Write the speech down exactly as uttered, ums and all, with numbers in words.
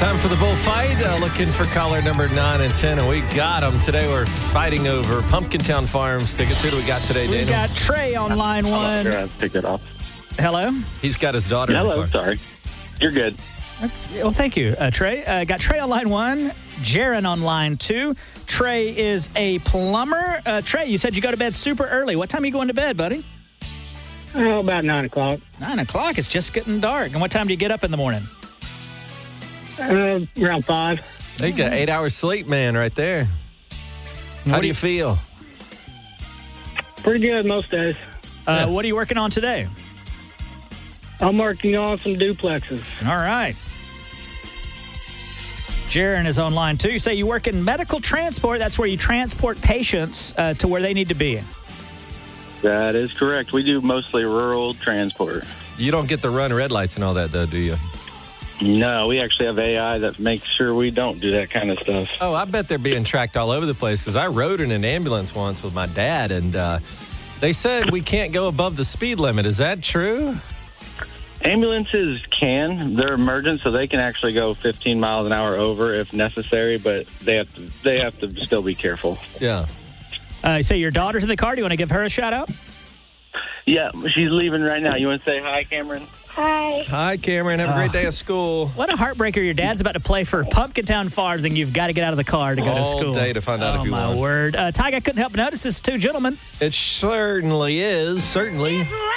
Time for the bullfight. Uh, looking for caller number nine and ten, and we got them. Today we're fighting over Pumpkin Town Farms tickets. Who do we got today, Daniel? We got Trey on line one. Sure, I'll pick it off. Hello? He's got his daughter. Hello, sorry. You're good. Well, thank you, uh, Trey. Uh, got Trey on line one, Jaron on line two. Trey is a plumber. Uh, Trey, you said you go to bed super early. What time are you going to bed, buddy? Oh, about nine o'clock. Nine o'clock. It's just getting dark. And what time do you get up in the morning? Uh, around five. You got eight hours sleep, man, right there. How do you feel? Pretty good most days. Uh, Yeah. What are you working on today? I'm working on some duplexes. All right. Jaron is on line two. You say you work in medical transport. That's where you transport patients uh, to where they need to be. That is correct. We do mostly rural transport. You don't get the run red lights and all that, though, do you? No, we actually have A I that makes sure we don't do that kind of stuff. Oh, I bet they're being tracked all over the place because I rode in an ambulance once with my dad, and uh, they said we can't go above the speed limit. Is that true? Ambulances can. They're emergent, so they can actually go fifteen miles an hour over if necessary, but they have to, they have to still be careful. Yeah. Uh, you say your daughter's in the car. Do you want to give her a shout out? Yeah, she's leaving right now. You want to say hi, Cameron? Hi. Hi, Cameron. Have a great day at school. What a heartbreaker. Your dad's about to play for Pumpkin Town Farms, and you've got to get out of the car to go to All school. day to find out oh, if you my won. word. Uh, Tyga, I couldn't help but notice this two gentlemen. It certainly is. Certainly.